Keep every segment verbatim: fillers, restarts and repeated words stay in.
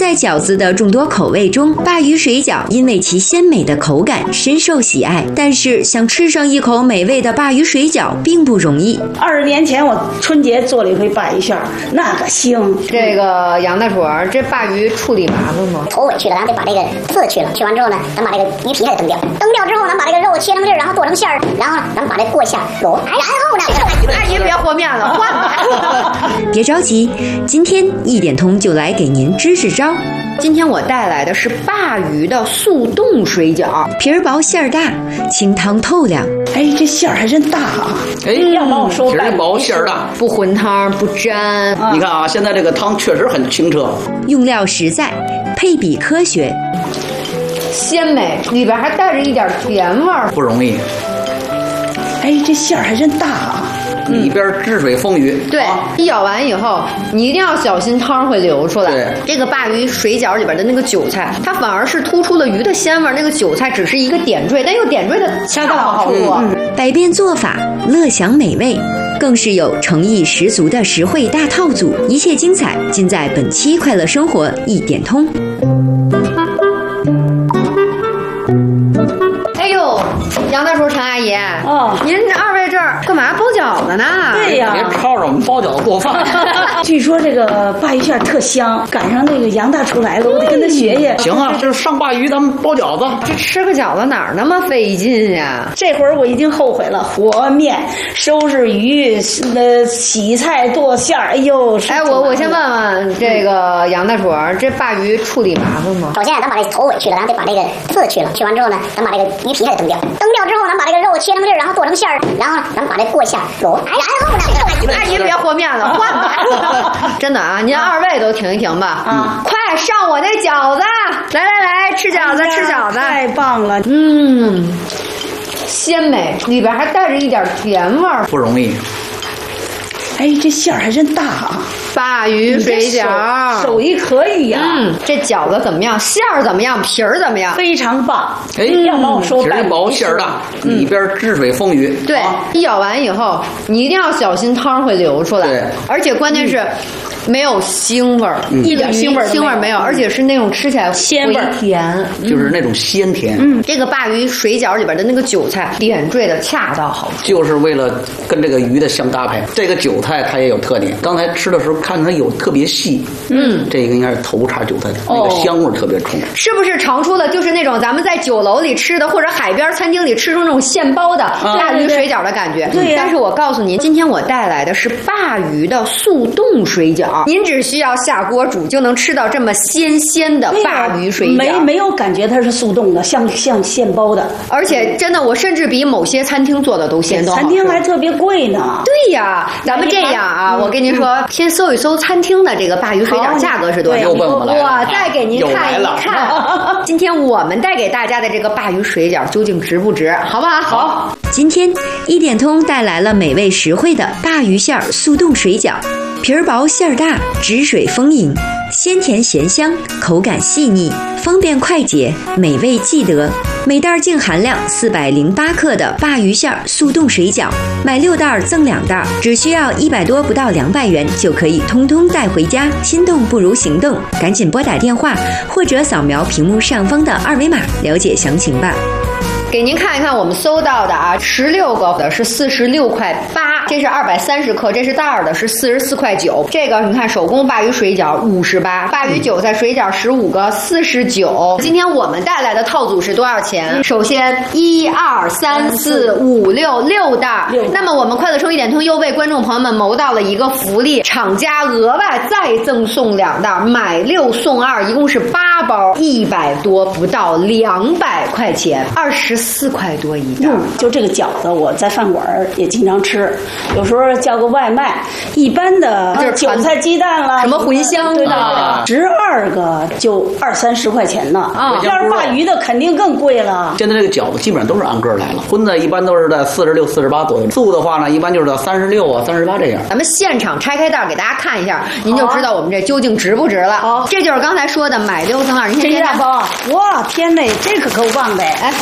在饺子的众多口味中，鲅鱼水饺因为其鲜美的口感深受喜爱。但是想吃上一口美味的鲅鱼水饺并不容易。 二十年前我春节做了一回鲅鱼馅儿，那个腥。 这个杨大厨，这鲅鱼处理麻烦吗？ 头尾去了，咱得把这个刺去了，去完之后呢，咱把这个鱼皮还得蹬掉，蹬掉之后，咱把这个肉切成粒儿，然后做成馅儿，然后呢，咱把这过一下揉，然后呢， 哎，您别和面了，换吧。 别着急，今天一点通就来给您支支招。 今天我带来的是鲅鱼的速冻水饺， 皮儿薄馅儿大，清汤透亮。 哎，这馅儿还真大啊！ 哎， 要把我说皮儿薄馅儿大， 不混汤不粘。 你看啊，现在这个汤确实很清澈， 用料实在，配比科学， 鲜美，里边还带着一点甜味儿， 不容易。 哎，这馅儿还真大啊！ 里边汁水丰腴。 对，一舀完以后，你一定要小心汤会流出来。 对， 这个鲅鱼水饺里边的那个韭菜，它反而是突出了鱼的鲜味，那个韭菜只是一个点缀，但又点缀的恰到好处。 嗯、百变做法，乐享美味，更是有诚意十足的实惠大套组。一切精彩尽在本期快乐生活一点通。 哎呦，杨大叔、陈阿姨， 哦， 您二位这儿干嘛包饺子呢？ 对呀， 别吵着我们包饺子做饭。 据说这个鲅鱼馅儿特香，赶上那个杨大厨来了，我得跟他学学。 行啊，就是上鲅鱼，咱们包饺子。 这吃个饺子哪儿那么费劲呀？ 这会儿我已经后悔了，和面、收拾鱼、呃洗菜、剁馅儿，哎呦！ 哎，我我先问问这个杨大厨，这鲅鱼处理麻烦吗？ 首先咱把这头尾去了，咱得把这个刺去了，去完之后呢，咱把这个鱼皮还得蹬掉，蹬掉之后，咱把这个肉切成粒儿，然后做成馅儿，然后呢，咱把这过一下揉，然后呢， 哎，您别和面了，换吧。真的啊，您二位都停一停吧。啊，快上我那饺子！来来来，吃饺子，吃饺子！ 太棒了， 嗯，鲜美，里边还带着一点甜味儿， 不容易。 哎，这馅儿还真大啊！ 鲅鱼水饺， 手艺可以呀、啊。 嗯，这饺子怎么样？馅儿怎么样？皮儿怎么样？ 非常棒。 哎， 要把我说皮儿薄馅儿大，里边汁水丰腴。 对，一舀完以后，你一定要小心汤会流出来。 对， 而且关键是。嗯没有腥味儿， 嗯、一点腥味儿腥味儿没有，而且是那种吃起来鲜味甜， 就是那种鲜甜。 嗯，这个鲅鱼水饺里边的那个韭菜点缀的恰到好处， 就是为了跟这个鱼的相搭配。这个韭菜它也有特点，刚才吃的时候看它有特别细，嗯，这个应该是头茬韭菜，那个香味特别冲。哦、 是不是尝出了就是那种咱们在酒楼里吃的或者海边餐厅里吃出那种现包的鲅鱼水饺的感觉？ 对呀。 但是我告诉您，今天我带来的是鲅鱼的速冻水饺。您只需要下锅煮就能吃到这么鲜鲜的鲅鱼水饺， 没没有感觉它是速冻的，像像现包的。 而且真的，我甚至比某些餐厅做的都鲜都好吃。 餐厅还特别贵呢。 对呀，咱们这样啊，我跟您说，嗯、先搜一搜餐厅的这个鲅鱼水饺价格是多少。我再给您看一看，今天我们带给大家的这个鲅鱼水饺究竟值不值，好不好？ 好。 今天一点通带来了美味实惠的鲅鱼馅儿速冻水饺。皮儿薄馅儿大，汁水丰盈，鲜甜咸香，口感细腻，方便快捷，美味记得。每袋净含量四百零八克的鲅鱼馅儿速冻水饺，买六袋赠两袋，只需要一百多不到两百元就可以通通带回家。心动不如行动，赶紧拨打电话或者扫描屏幕上方的二维码了解详情吧。 给您看一看我们搜到的啊，十六个的是四十六块八，这是二百三十克，这是袋儿的是四十四块九。这个你看手工鲅鱼水饺五十八，鲅鱼韭菜水饺十五个四十九。今天我们带来的套组是多少钱？首先一二三四五六六袋，那么我们快乐生一点通又为观众朋友们谋到了一个福利，厂家额外再赠送两袋，买六送二，一共是八包，一百多不到两百块钱，二十四块多一袋。 嗯，就这个饺子，我在饭馆也经常吃，有时候叫个外卖，一般的就是韭菜鸡蛋啦， 什么茴香啊，十二个就二三十块钱呢。啊，要是鲅鱼的肯定更贵了。 现在这个饺子基本上都是按个来了，荤的一般都是在四十六、四十八左右，素的话呢，一般就是在三十六啊、三十八这样。 咱们现场拆开袋给大家看一下，您就知道我们这究竟值不值了。好，这就是刚才说的买六赠二。您先这一大包，哇，天哪，这可够棒的！ 哎，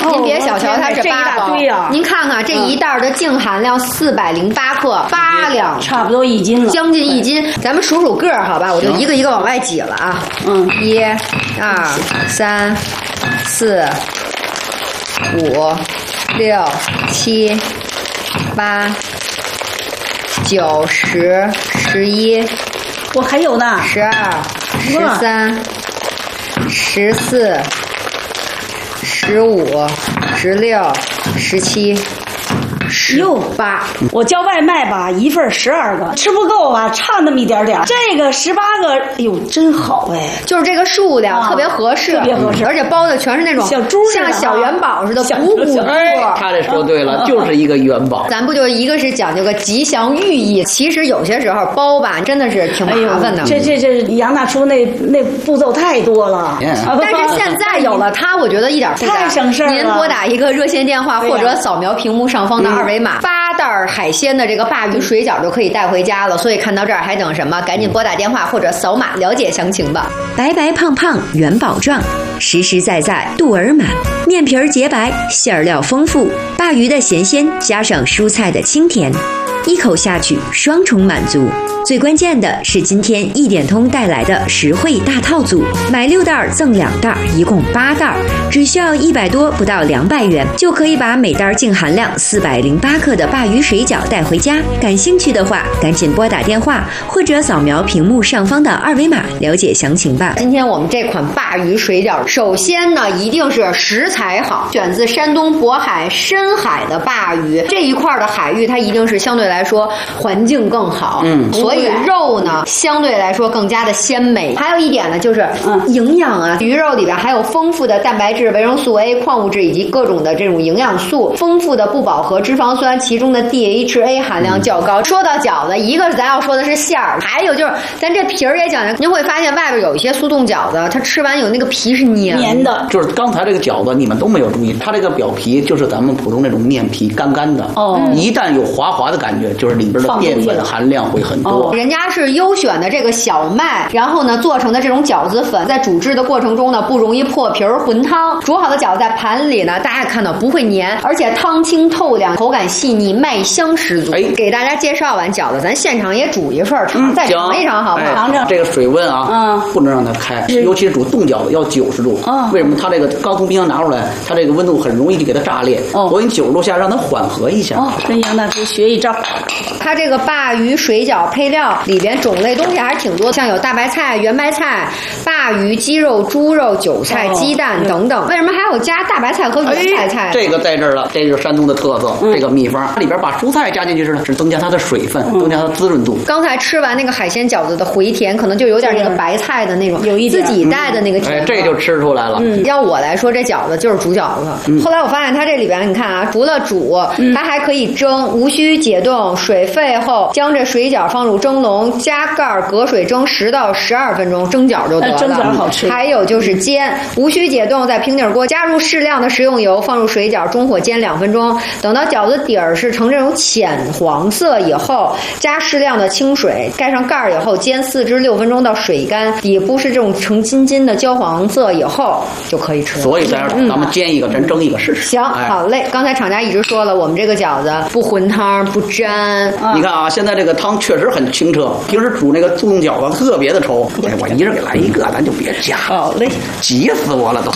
您别小瞧它这八包， 啊、 您看看这一袋的净含量四百零八克，八两， 差不多一斤了， 将近一斤。咱们数数个儿，好吧？我就一个一个往外挤了啊。 嗯， 一、二、三、四、五、六、七、八、九、十、十一， 我还有呢， 十二、十三、十四、十五、十六、十七。十八， 我叫外卖吧，一份十二个，吃不够啊，差那么一点点。这个十八个，哎呦，真好哎！ 就是这个数量、啊、特别合适， 特别合适， 而且包的全是那种小猪像小元宝似的，鼓鼓鼓。 他这说对了，就是一个元宝。 咱不就一个是讲究个吉祥寓意，其实有些时候包吧，真的是挺麻烦的。 哎、这这这杨大叔那那步骤太多了， yeah. 但是现在有了它，我觉得一点复杂， 太省事了。 您拨打一个热线电话，或者扫描屏幕上方的二维码。嗯八袋海鲜的这个鲅鱼水饺就可以带回家了，所以看到这儿还等什么？赶紧拨打电话或者扫码了解详情吧。 白白胖胖元宝状，实实在在肚儿满，面皮儿洁白，馅儿料丰富，鲅鱼的咸鲜加上蔬菜的清甜，一口下去双重满足。最关键的是今天一点通带来的实惠大套组，买六袋赠两袋，一共八袋，只需要一百多不到两百元，就可以把每袋净含量四百零八克的鲅鱼水饺带回家。感兴趣的话，赶紧拨打电话或者扫描屏幕上方的二维码了解详情吧。 今天我们这款鲅鱼水饺，首先呢一定是食材好，选自山东渤海深海的鲅鱼，这一块的海域它一定是相对来说环境更好，嗯，所以。所以肉呢，相对来说更加的鲜美。还有一点呢，就是营养啊，鱼肉里边还有丰富的蛋白质、维生素 A、矿物质以及各种的这种营养素，丰富的不饱和脂肪酸，其中的 D H A 含量较高。说到饺子，一个咱要说的是馅儿，还有就是咱这皮儿也讲究。您会发现外边有一些速冻饺子，它吃完有那个皮是黏黏的。 就是刚才这个饺子，你们都没有注意，它这个表皮就是咱们普通那种面皮，干干的。哦，一旦有滑滑的感觉，就是里边的淀粉含量会很多。 人家是优选的这个小麦，然后呢做成的这种饺子粉，在煮制的过程中呢不容易破皮儿混汤。煮好的饺子在盘里呢，大家看到不会粘，而且汤清透亮，口感细腻，麦香十足。哎，给大家介绍完饺子，咱现场也煮一份尝，嗯、再尝一尝好不好？ 尝尝、哎、这个水温啊，嗯，不能让它开，尤其是煮冻饺子要九十度。嗯，为什么？它这个刚从冰箱拿出来，它这个温度很容易就给它炸裂。哦，我给你九十度下让它缓和一下。 哦，跟杨大叔学一招。 它这个鲅鱼水饺配料里边种类东西还是挺多，像有大白菜、圆白菜、鲅鱼、鸡肉、猪肉、韭菜、哦、鸡蛋等等。为什么还有加大白菜和圆白菜？ 哎、这个在这儿了，这就是山东的特色，嗯、这个秘方。里边把蔬菜加进去是是增加它的水分，嗯、增加它的滋润度。 刚才吃完那个海鲜饺子的回甜，可能就有点那个白菜的那种，有一自己带的那个甜、 嗯。哎，这就吃出来了。 嗯，要我来说，这饺子就是煮饺子。嗯、后来我发现它这里边，你看啊，除了煮，嗯、它还可以蒸，无需解冻，水沸后将这水饺放入蒸笼，加盖隔水蒸十到十二分钟，蒸饺就得了。 蒸饺好吃。 还有就是煎，无需解冻，在平底锅加入适量的食用油，放入水饺，中火煎两分钟。等到饺子底儿是呈这种浅黄色以后，加适量的清水，盖上盖儿以后煎四至六分钟到水干，底部是这种呈金金的焦黄色以后就可以吃了。 所以在这儿咱们煎一个，咱蒸一个试试。 行，哎、好嘞。刚才厂家一直说了，我们这个饺子不混汤不粘。 你看啊，现在这个汤确实很清澈，平时煮那个速冻饺子特别的稠。哎，我一人给来一个，咱就别加。 好嘞， 急死我了都。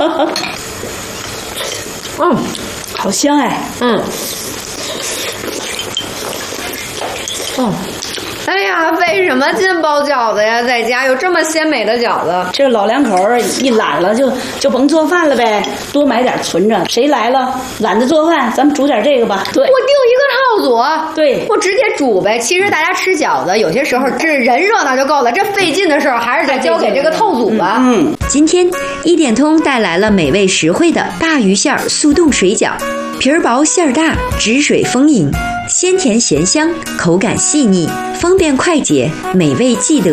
嗯，好香哎。 嗯。嗯。哎呀，为什么净包饺子呀？在家有这么鲜美的饺子， 这老两口一懒了就就甭做饭了呗，多买点存着。谁来了懒得做饭，咱们煮点这个吧。对， 我订一个套组， 对， 我直接煮呗。其实大家吃饺子，有些时候这人热闹就够了，这费劲的时候还是得交给这个套组吧。 嗯，今天一点通带来了美味实惠的鲅鱼馅速冻水饺，皮儿薄馅儿大，汁水丰盈，鲜甜咸香，口感细腻，方便快捷，美味记得。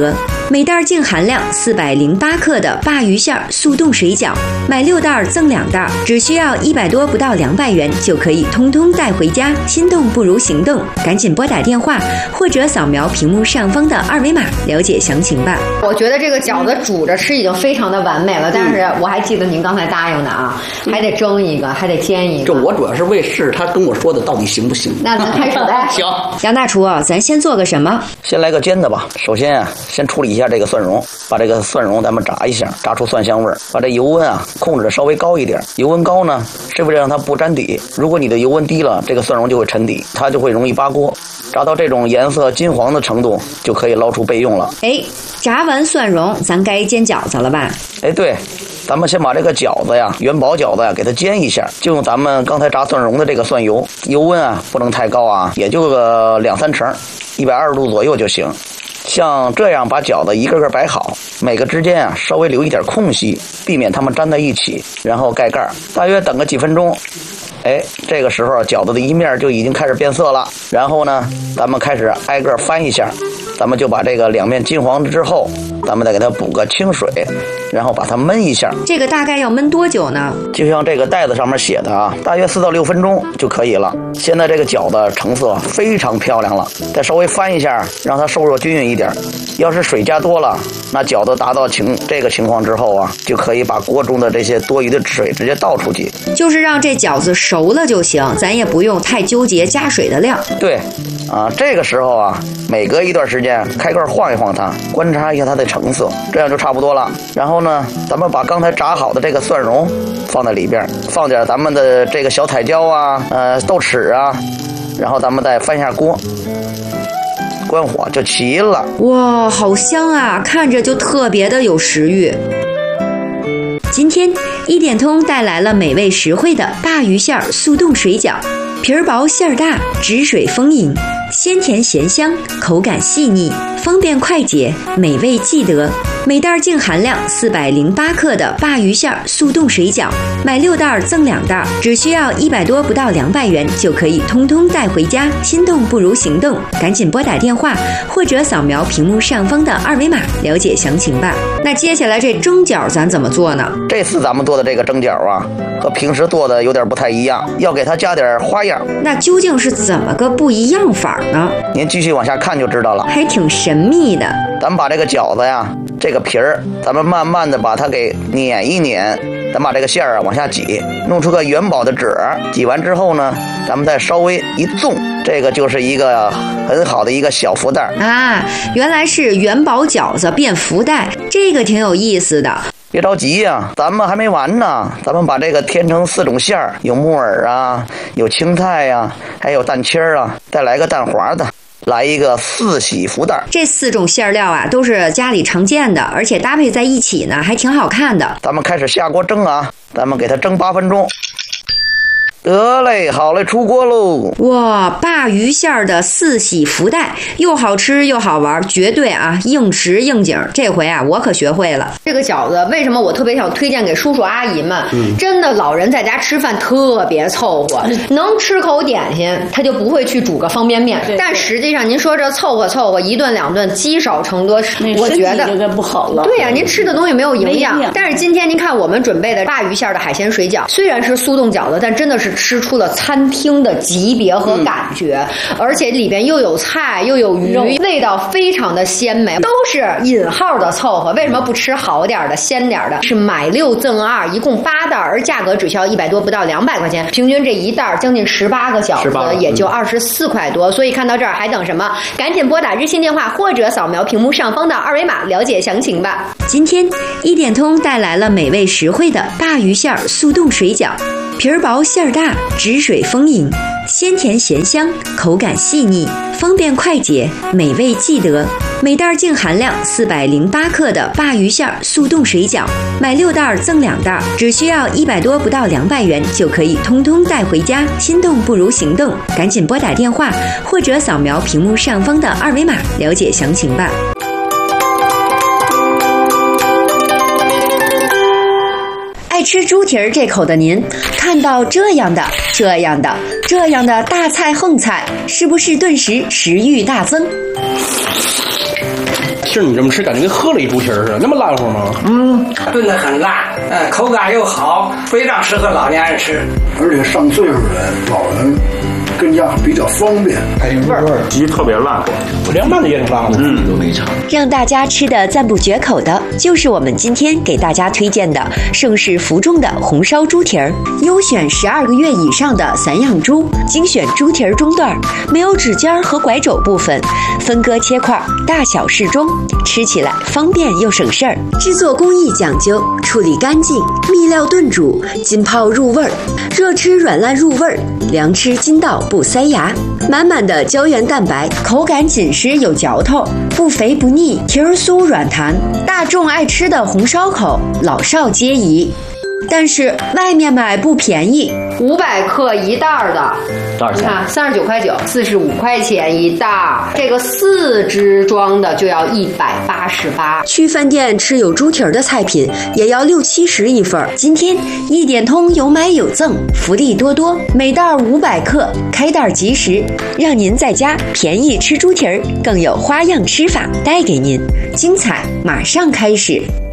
每袋净含量四百零八克的鲅鱼馅速冻水饺，买六袋赠两袋，只需要一百多不到两百元就可以通通带回家。心动不如行动，赶紧拨打电话或者扫描屏幕上方的二维码了解详情吧。 我觉得这个饺子煮着吃已经非常的完美了，但是我还记得您刚才答应的啊，还得蒸一个，还得煎一个。 这我主要是为试他跟我说的到底行不行。 那咱开始呗。 行， 杨大厨，咱先做个什么？ 先来个煎的吧。首先啊，先处理一下这个蒜蓉，把这个蒜蓉咱们炸一下，炸出蒜香味儿。把这油温啊控制的稍微高一点，油温高呢是为了让它不粘底。如果你的油温低了，这个蒜蓉就会沉底，它就会容易扒锅。炸到这种颜色金黄的程度，就可以捞出备用了。 哎，炸完蒜蓉，咱该煎饺子了吧？ 哎，对。咱们先把这个饺子呀，元宝饺子呀，给它煎一下，就用咱们刚才炸蒜蓉的这个蒜油，油温啊不能太高啊，也就个两三成，一百二十度左右就行。像这样把饺子一个个摆好，每个之间啊稍微留一点空隙，避免它们粘在一起，然后盖盖，大约等个几分钟。哎，这个时候饺子的一面就已经开始变色了，然后呢，咱们开始挨个翻一下，咱们就把这个两面金黄之后，咱们再给它补个清水，然后把它焖一下。 这个大概要焖多久呢？ 就像这个袋子上面写的啊，大约四到六分钟就可以了。现在这个饺子成色非常漂亮了，再稍微翻一下，让它受热均匀一点。要是水加多了，那饺子达到情这个情况之后啊，就可以把锅中的这些多余的水直接倒出去。 就是让这饺子熟了就行，咱也不用太纠结加水的量。 对，啊，这个时候啊，每隔一段时间开盖晃一晃它，观察一下它的成色，这样就差不多了。然后呢，咱们把刚才炸好的这个蒜蓉放在里边，放点咱们的这个小彩椒啊，呃，豆豉啊，然后咱们再翻一下锅，关火就齐了。 哇，好香啊，看着就特别的有食欲。今天一点通带来了美味实惠的鲅鱼馅速冻水饺，皮儿薄馅儿大，汁水丰盈，鲜甜咸香，口感细腻，方便快捷，美味记得。每袋净含量四百零八克的鲅鱼馅速冻水饺，买六袋赠两袋，只需要一百多不到两百元就可以通通带回家。心动不如行动，赶紧拨打电话或者扫描屏幕上方的二维码了解详情吧。那接下来这蒸饺咱怎么做呢？ 这次咱们做的这个蒸饺啊，和平时做的有点不太一样，要给它加点花样。 那究竟是怎么个不一样法呢？ 您继续往下看就知道了， 还挺神秘的。 咱们把这个饺子呀，这个皮儿，咱们慢慢的把它给碾一碾，咱把这个馅儿啊往下挤，弄出个元宝的褶儿。挤完之后呢，咱们再稍微一纵，这个就是一个很好的一个小福袋啊！原来是元宝饺子变福袋，这个挺有意思的。 别着急呀、啊，咱们还没完呢。咱们把这个填成四种馅儿，有木耳啊，有青菜呀、啊，还有蛋清啊，再来个蛋黄的。来一个四喜福袋， 这四种馅料啊，都是家里常见的，而且搭配在一起呢，还挺好看的。 咱们开始下锅蒸啊，咱们给它蒸八分钟。得嘞，好嘞，出锅喽！ 哇，鲅鱼馅的四喜福袋，又好吃又好玩，绝对啊应时应景。这回啊，我可学会了。 这个饺子为什么我特别想推荐给叔叔阿姨们？嗯、真的，老人在家吃饭特别凑合，能吃口点心，他就不会去煮个方便面。但实际上，您说这凑合凑合一顿两顿，积少成多，我觉得这个不好了。 对呀、啊，您吃的东西没有营养。但是今天您看我们准备的鲅鱼馅的海鲜水饺，虽然是速冻饺子，但真的是吃出了餐厅的级别和感觉，嗯、而且里边又有菜又有鱼，味道非常的鲜美，都是引号的凑合。为什么不吃好点的、鲜点的？是买六赠二，一共八袋，而价格只需要一百多，不到两百块钱，平均这一袋将近十八个饺子，也就二十四块多。所以看到这儿还等什么？赶紧拨打热线电话或者扫描屏幕上方的二维码了解详情吧。 今天一点通带来了美味实惠的鲅鱼馅速冻水饺，皮儿薄馅儿大，汁水丰盈，鲜甜咸香，口感细腻，方便快捷，美味记得。每袋净含量四百零八克的鲅鱼馅速冻水饺，买六袋赠两袋，只需要一百多不到两百元就可以通通带回家。心动不如行动，赶紧拨打电话或者扫描屏幕上方的二维码了解详情吧。爱吃猪蹄儿这口的您，看到这样的、这样的、这样的大菜横菜，是不是顿时食欲大增？ 是你这么吃，感觉跟喝了一猪蹄儿似的，那么烂乎吗？ 嗯，炖得很辣，呃，口感又好，非常适合老年人吃。 而且上岁数的老人跟家比较方便，还有味儿， 鸡特别烂，凉拌的也挺辣的，嗯，都没尝。 让大家吃的赞不绝口的，就是我们今天给大家推荐的盛世福众的红烧猪蹄儿，优选十二个月以上的散养猪，精选猪蹄儿中段，没有指尖和拐肘部分，分割切块，大小适中，吃起来方便又省事儿。制作工艺讲究，处理干净，秘料炖煮，浸泡入味儿，热吃软烂入味儿，凉吃筋道不塞牙，满满的胶原蛋白，口感紧实有嚼头，不肥不腻，蹄儿酥软弹，大众爱吃的红烧口，老少皆宜。但是外面买不便宜， 五百克一袋儿的， 多少钱？ 你看三十九块九，四十五块钱一袋儿。这个四只装的就要一百八十八。 去饭店吃有猪蹄儿的菜品也要六七十一份。今天一点通有买有赠，福利多多，每袋五百克，开袋即食，让您在家便宜吃猪蹄儿，更有花样吃法带给您。精彩马上开始。